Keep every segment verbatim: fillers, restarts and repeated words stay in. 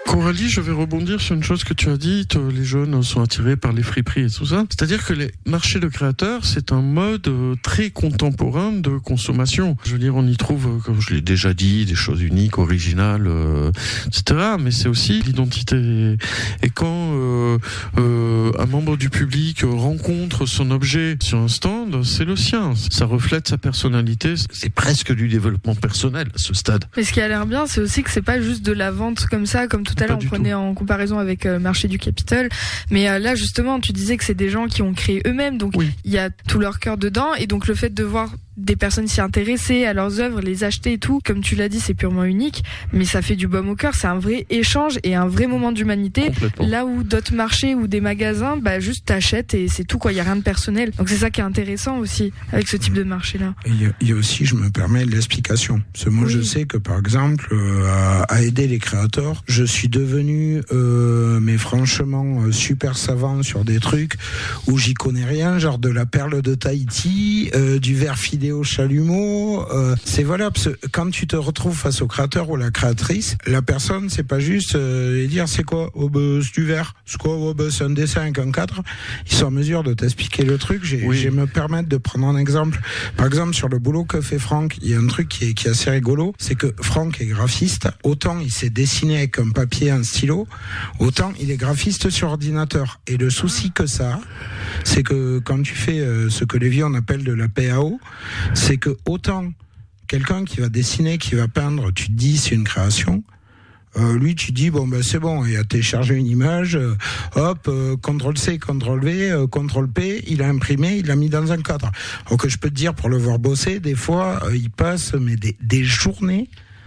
Coralie, je vais rebondir sur une chose que tu as dite. Les jeunes sont attirés par les friperies et tout ça. C'est-à-dire que les marchés de créateurs, c'est un mode très contemporain de consommation. Je veux dire, on y trouve, comme je l'ai déjà dit, des choses uniques, originales, euh, et cetera. Mais c'est aussi l'identité. Et quand euh, euh, un membre du public rencontre son objet sur un stand, c'est le sien. Ça reflète sa personnalité. C'est presque du développement personnel à ce stade. Mais ce qui a l'air bien, c'est aussi que c'est pas juste de la vente comme ça, comme tout à l'heure on prenait tout. En comparaison avec le euh, marché du Capitole. Mais euh, là, justement, tu disais que c'est des gens qui ont créé eux-mêmes, donc il oui. y a tout leur cœur dedans. Et donc le fait de voir des personnes s'y intéresser à leurs œuvres, les acheter et tout, comme tu l'as dit, c'est purement unique, mais ça fait du baume au cœur. C'est un vrai échange et un vrai moment d'humanité. Là où d'autres marchés ou des magasins, bah juste t'achètes et c'est tout, quoi. Il y a rien de personnel. Donc c'est ça qui est intéressant aussi avec ce type de marché-là. Il y, y a aussi, je me permets, l'explication. Parce que moi, oui. je sais que par exemple, euh, à, à aider les créateurs, je suis devenu, euh, mais franchement, euh, super savant sur des trucs où j'y connais rien, genre de la perle de Tahiti, euh, du verre fidé au chalumeau, euh, c'est voilà, parce que quand tu te retrouves face au créateur ou la créatrice, la personne, c'est pas juste euh, dire c'est quoi, oh bah, c'est du verre, c'est quoi, oh bah, c'est un dessin avec un cadre. Ils sont en mesure de t'expliquer le truc. J'ai, oui. j'ai me permettre de prendre un exemple. Par exemple, sur le boulot que fait Franck, il y a un truc qui est, qui est assez rigolo, c'est que Franck est graphiste. Autant il s'est dessiné avec un papier, un stylo, autant il est graphiste sur ordinateur. Et le souci que ça a, c'est que quand tu fais euh, ce que les vieux on appelle de la P A O, c'est que autant quelqu'un qui va dessiner, qui va peindre, tu te dis c'est une création, euh, lui tu dis bon ben c'est bon, il a téléchargé une image, euh, hop, euh, contrôle C, contrôle V, euh, contrôle P, il a imprimé, il l'a mis dans un cadre. Alors que je peux te dire, pour le voir bosser, des fois euh, il passe mais des, des journées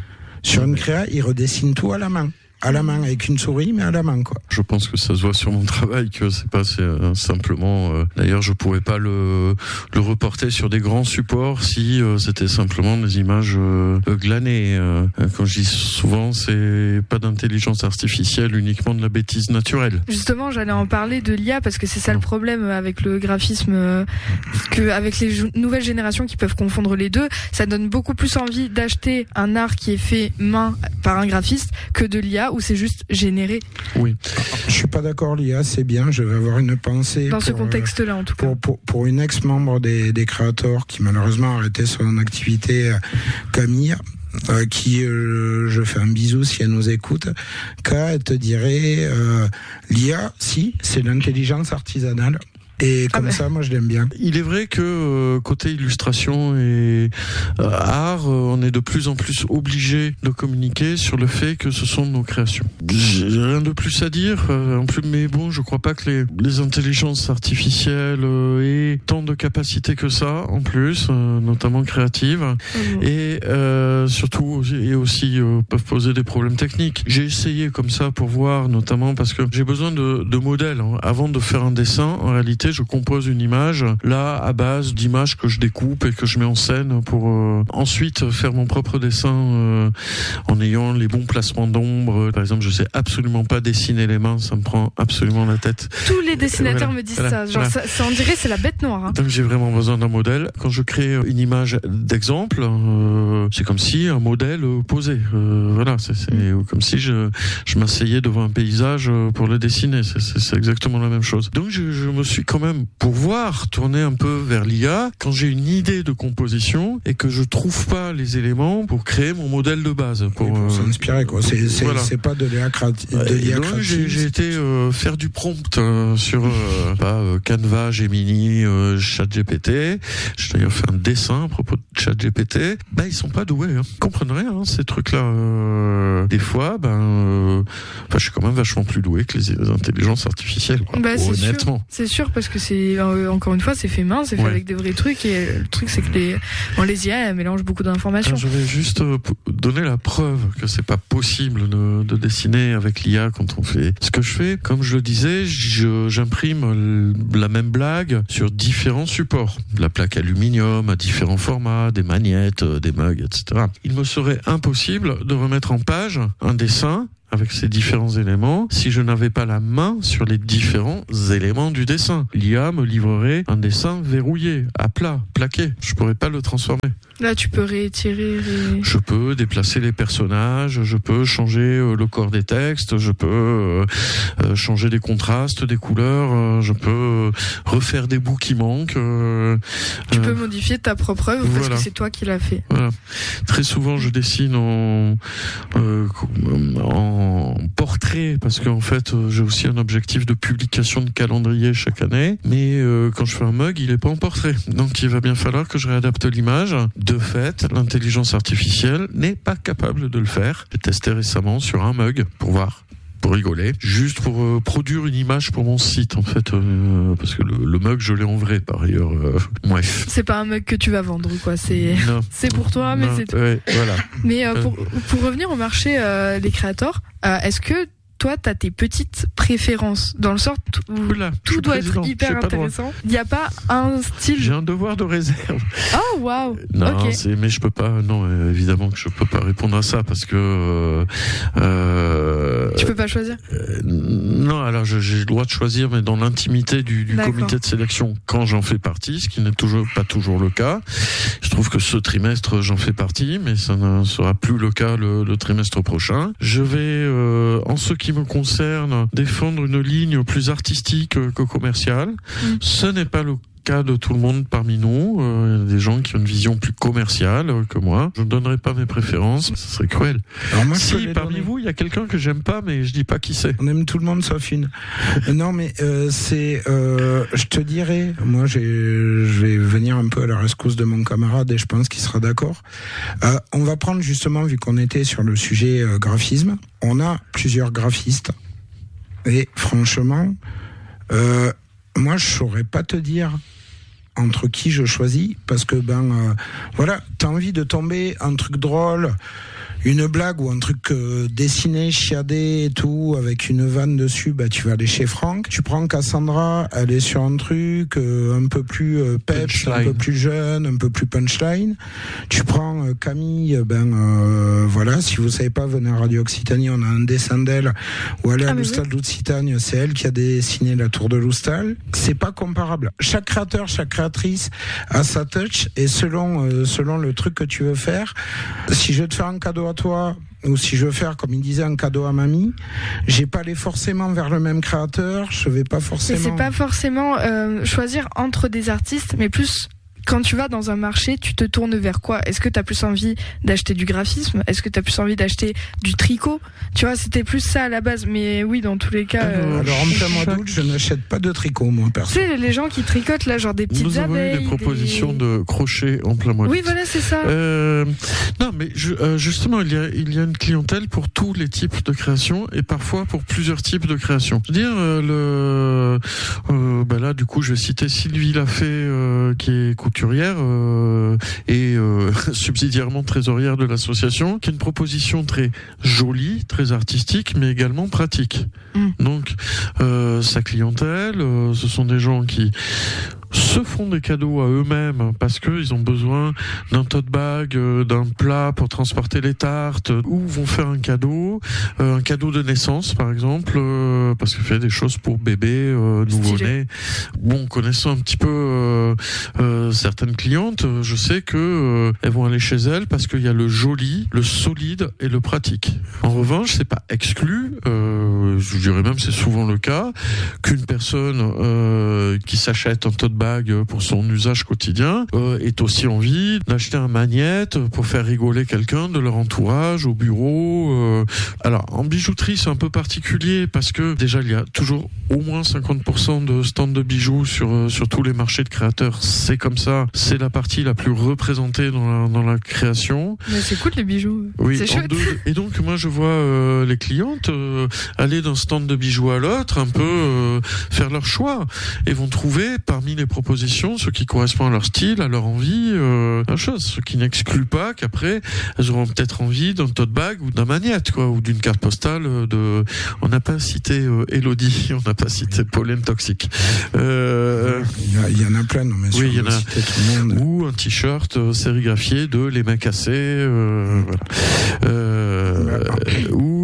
sur une créa, il redessine tout à la main. À la main, avec une souris, mais à la main, quoi. Je pense que ça se voit sur mon travail, que c'est pas c'est, euh, simplement... Euh, d'ailleurs, je pourrais pas le, le reporter sur des grands supports si euh, c'était simplement des images euh, glanées. Euh, comme je dis souvent, c'est pas d'intelligence artificielle, uniquement de la bêtise naturelle. Justement, j'allais en parler de l'I A, parce que c'est ça le problème avec le graphisme, euh, que avec les jou- nouvelles générations qui peuvent confondre les deux, ça donne beaucoup plus envie d'acheter un art qui est fait main par un graphiste que de l'I A, ou c'est juste généré. Oui. Je suis pas d'accord, l'I A, c'est bien, je vais avoir une pensée. Dans pour, ce contexte-là, en tout cas. Pour, pour, pour une ex-membre des, des créateurs qui malheureusement a arrêté son activité, Camille, euh, qui, euh, je fais un bisou si elle nous écoute, qu'elle te dirait, euh, l'I A, si, c'est l'intelligence artisanale. Et comme ah ben. ça, moi, je l'aime bien. Il est vrai que euh, côté illustration et euh, art, euh, on est de plus en plus obligé de communiquer sur le fait que ce sont nos créations. J'ai rien de plus à dire. Euh, en plus, mais bon, je crois pas que les, les intelligences artificielles euh, aient tant de capacités que ça, en plus, euh, notamment créatives, mmh. et euh, surtout et aussi euh, peuvent poser des problèmes techniques. J'ai essayé comme ça pour voir, notamment parce que j'ai besoin de, de modèles hein. Avant de faire un dessin. En réalité, je compose une image là à base d'images que je découpe et que je mets en scène pour euh, ensuite faire mon propre dessin euh, en ayant les bons placements d'ombre. Par exemple, je sais absolument pas dessiner les mains, ça me prend absolument la tête. Tous les dessinateurs voilà, me disent voilà, ça, genre voilà. ça, ça on dirait c'est la bête noire. Hein. Donc j'ai vraiment besoin d'un modèle. Quand je crée une image d'exemple, euh, c'est comme si un modèle posé. Euh, voilà, c'est, c'est mmh. comme si je, je m'asseyais devant un paysage pour le dessiner. C'est, c'est, c'est exactement la même chose. Donc je, je me suis quand même pouvoir tourner un peu vers l'I A quand j'ai une idée de composition et que je trouve pas les éléments pour créer mon modèle de base. Pour, pour euh, s'inspirer, quoi. C'est, c'est, voilà. c'est pas de l'I A créative. J'ai, j'ai été euh, faire du prompt euh, sur euh, pas, euh, Canva, Gemini, euh, ChatGPT. J'ai d'ailleurs fait un dessin à propos de ChatGPT. Bah, ils sont pas doués. Hein. Ils comprennent rien, hein, ces trucs-là. Euh, des fois, ben, euh, je suis quand même vachement plus doué que les, les intelligences artificielles, quoi. Bah, c'est honnêtement. Sûr. C'est sûr, parce que c'est euh, encore une fois c'est fait main, c'est fait ouais. avec des vrais trucs, et le truc c'est que les bon, les I A elles mélangent beaucoup d'informations. Je vais juste euh, donner la preuve que c'est pas possible de, de dessiner avec l'I A quand on fait ce que je fais. Comme je le disais, je, j'imprime la même blague sur différents supports, de la plaque aluminium à différents formats, des magnettes, des mugs, et cetera. Il me serait impossible de remettre en page un dessin avec ces différents éléments, si je n'avais pas la main sur les différents éléments du dessin. L'I A me livrerait un dessin verrouillé, à plat, plaqué. Je pourrais pas le transformer. Là, tu peux réétirer. Ré... Je peux déplacer les personnages, je peux changer euh, le corps des textes, je peux euh, euh, changer des contrastes, des couleurs, euh, je peux euh, refaire des bouts qui manquent. Euh, tu euh, peux modifier ta propre œuvre voilà. parce que c'est toi qui l'as fait. Voilà. Très souvent, je dessine en, euh, en portrait parce qu'en fait, euh, j'ai aussi un objectif de publication de calendrier chaque année. Mais euh, quand je fais un mug, il est pas en portrait, donc il va bien falloir que je réadapte l'image. De fait, l'intelligence artificielle n'est pas capable de le faire. J'ai testé récemment sur un mug pour voir, pour rigoler, juste pour euh, produire une image pour mon site en fait, euh, parce que le, le mug je l'ai en vrai par ailleurs. Euh, bref. C'est pas un mug que tu vas vendre quoi, c'est non. c'est pour toi, mais non. c'est. Ouais, voilà. Mais euh, pour pour revenir au marché euh, des créateurs, euh, est-ce que toi, t'as tes petites préférences, dans le sort où Oula, tout doit président, être hyper intéressant. Il n'y a pas un style. J'ai un devoir de réserve. Oh, waouh. Non, okay. c'est, mais je peux pas, non, évidemment que je peux pas répondre à ça parce que, euh, tu peux pas choisir? Euh, non, alors je, j'ai le droit de choisir, mais dans l'intimité du, du comité de sélection, quand j'en fais partie, ce qui n'est toujours pas toujours le cas. Je trouve que ce trimestre, j'en fais partie, mais ça ne sera plus le cas le, le trimestre prochain. Je vais, euh, en ce qui me concerne, défendre une ligne plus artistique que commerciale. Mmh. Ce n'est pas le cas de tout le monde parmi nous. Il euh, y a des gens qui ont une vision plus commerciale euh, que moi. Je ne donnerai pas mes préférences, ce serait cruel. Alors moi, si parmi donner. vous, il y a quelqu'un que j'aime pas, mais je dis pas qui c'est. On aime tout le monde sauf une. Non, mais euh, c'est, euh, je te dirais, moi, j'ai, je vais venir un peu à la rescousse de mon camarade et je pense qu'il sera d'accord. Euh, on va prendre justement, vu qu'on était sur le sujet euh, graphisme, on a plusieurs graphistes et franchement, euh, moi, je saurais pas te dire entre qui je choisis parce que ben euh, voilà, t'as envie de tomber un truc drôle, une blague ou un truc euh, dessiné, chiadé et tout, avec une vanne dessus, bah tu vas aller chez Franck. Tu prends Cassandra, elle est sur un truc euh, un peu plus euh, peps, un peu plus jeune, un peu plus punchline. Tu prends euh, Camille, ben euh, voilà, si vous savez pas, venez à Radio Occitanie, on a un dessin d'elle, ou aller à ah, l'Oustal oui. d'Occitanie, c'est elle qui a dessiné la tour de l'Oustal. C'est pas comparable. Chaque créateur, chaque créatrice a sa touch et selon euh, selon le truc que tu veux faire, si je veux te faire un cadeau à toi, ou si je veux faire, comme il disait, un cadeau à mamie, j'ai pas allé forcément vers le même créateur, je vais pas forcément... Et c'est pas forcément euh, choisir entre des artistes, mais plus... Quand tu vas dans un marché, tu te tournes vers quoi? Est-ce que tu as plus envie d'acheter du graphisme? Est-ce que tu as plus envie d'acheter du tricot? Tu vois, c'était plus ça à la base. Mais oui, dans tous les cas... Euh, Alors, en plein mois d'août, je n'achète pas de tricot, moi, perso. Tu sais, les gens qui tricotent, là, genre des petites Nous avons abeilles... eu des propositions des... de crochet en plein mois d'août. Oui, voilà, c'est ça. Euh, non, mais je, euh, justement, il y, a, il y a une clientèle pour tous les types de création et parfois pour plusieurs types de création. Je veux dire, euh, le, euh, bah là, du coup, je vais citer Sylvie Lafay, euh, qui est couturière euh, et euh, subsidiairement trésorière de l'association, qui a une proposition très jolie, très artistique, mais également pratique. Mmh. Donc, euh, sa clientèle, euh, ce sont des gens qui se font des cadeaux à eux-mêmes parce qu'ils ont besoin d'un tote bag, euh, d'un plat pour transporter les tartes, ou vont faire un cadeau, euh, un cadeau de naissance par exemple, euh, parce qu'il fait des choses pour bébé, euh, nouveau-né. Bon, connaissant un petit peu euh, euh, certaines clientes, je sais que euh, elles vont aller chez elles parce qu'il y a le joli, le solide et le pratique. En revanche, c'est pas exclu, euh, je dirais même c'est souvent le cas, qu'une personne euh, qui s'achète un tote bag pour son usage quotidien euh, est aussi envie d'acheter un magnète pour faire rigoler quelqu'un de leur entourage au bureau. Euh. Alors en bijouterie c'est un peu particulier parce que déjà il y a toujours au moins cinquante pour cent de stands de bijoux sur euh, sur tous les marchés de créateurs. C'est comme ça, c'est la partie la plus représentée dans la, dans la création. Mais c'est cool les bijoux. Oui, c'est chouette. Deux, et donc moi je vois euh, les clientes euh, aller d'un stand de bijoux à l'autre, un peu euh, faire leur choix et vont trouver parmi les propositions ce qui correspond à leur style, à leur envie, euh, la chose, ce qui n'exclut pas qu'après elles auront peut-être envie d'un tote bag ou d'un magnète quoi, ou d'une carte postale de. On n'a pas cité euh, Elodie, on n'a pas cité Pauline Toxique. Euh, il, y a, il y en a plein, non mais oui, il y en a. Ou un t-shirt euh, sérigraphié de Les Mains Cassées, euh, voilà. Euh, ou euh,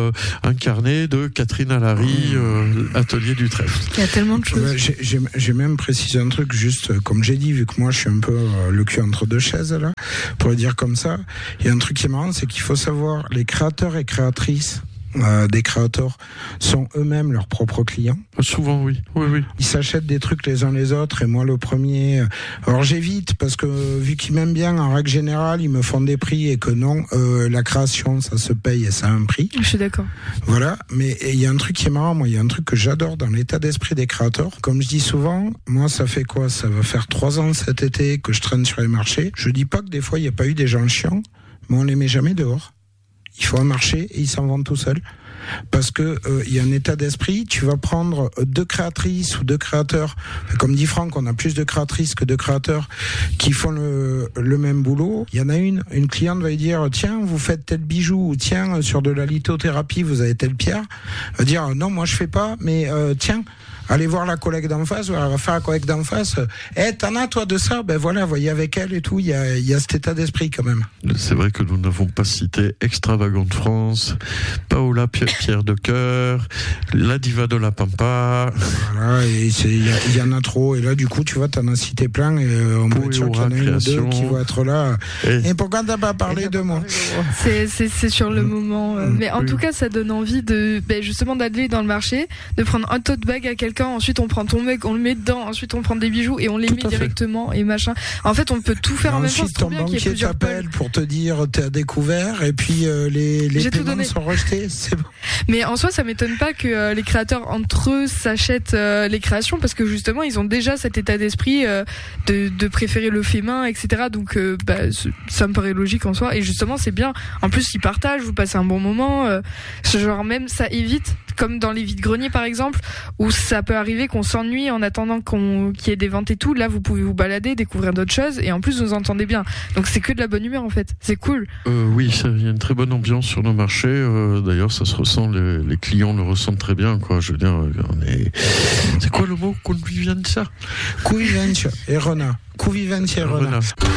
euh, un carnet de Catherine Allary, euh, Atelier du Trèfle. Il y a tellement de choses. Ouais, j'ai, j'ai, j'ai même précisé un truc, juste comme j'ai dit, vu que moi je suis un peu euh, le cul entre deux chaises là, pour le dire comme ça, il y a un truc qui est marrant, c'est qu'il faut savoir, les créateurs et créatrices Euh, des créateurs sont eux-mêmes leurs propres clients. Souvent, oui. Oui, oui. Ils s'achètent des trucs les uns les autres et moi le premier. Alors j'évite parce que vu qu'ils m'aiment bien, en règle générale, ils me font des prix et que non, euh, la création, ça se paye et ça a un prix. Je suis d'accord. Voilà. Mais il y a un truc qui est marrant, moi, il y a un truc que j'adore dans l'état d'esprit des créateurs. Comme je dis souvent, moi, ça fait quoi? Ça va faire trois ans cet été que je traîne sur les marchés. Je dis pas que des fois, il n'y a pas eu des gens chiants, mais on les met jamais dehors. Il faut un marché et ils s'en vendent tout seuls. Parce que euh, il y a un état d'esprit, tu vas prendre deux créatrices ou deux créateurs, comme dit Franck, on a plus de créatrices que de créateurs qui font le, le même boulot. Il y en a une, une cliente va lui dire, tiens, vous faites tel bijou, ou tiens, sur de la lithothérapie, vous avez telle pierre. Elle va dire, non, moi je fais pas, mais euh, tiens, allez voir la collègue d'en face, ou elle va faire la collègue d'en face. Eh, hey, t'en as toi de ça? Ben voilà, voyez avec elle et tout, il y a, il y a cet état d'esprit quand même. C'est vrai que nous n'avons pas cité Extravagante France, Paola Pierre, Pierre de Cœur, la diva de la Pampa. Voilà, et il y, y en a trop. Et là, du coup, tu vois, t'en as cité plein, et euh, on peut être sûr qu'il y en a une ou deux qui vont être là. Et, et pourquoi t'as pas parlé de moi? C'est, c'est, c'est sur le mmh. moment. Euh, mais en oui. tout cas, ça donne envie de, ben, justement, d'aller dans le marché, de prendre un tote bag à quelqu'un. Ensuite on prend ton mec, on le met dedans, ensuite on prend des bijoux et on les tout met directement fait. Et machin. En fait on peut tout faire et en même temps. Ensuite ton banquier t'appelle pour te dire t'as découvert et puis euh, les, les paiements sont rejetés. C'est bon. Mais en soi ça m'étonne pas que euh, les créateurs entre eux s'achètent euh, les créations parce que justement ils ont déjà cet état d'esprit euh, de, de préférer le fait main, et cetera. Donc euh, bah, ça me paraît logique en soi et justement c'est bien. En plus ils partagent, vous passez un bon moment. Euh, ce genre même ça évite, comme dans les vides-greniers par exemple, où ça peut arriver qu'on s'ennuie en attendant qu'on, qu'il y ait des ventes et tout. Là, vous pouvez vous balader, découvrir d'autres choses, et en plus, vous entendez bien. Donc, c'est que de la bonne humeur, en fait. C'est cool. Euh, oui, il y a une très bonne ambiance sur nos marchés. Euh, d'ailleurs, ça se ressent, les, les clients le ressentent très bien, quoi. Je veux dire, on est... C'est quoi le mot? Convivencia? Convivencia et Rona. Convivencia et Rona.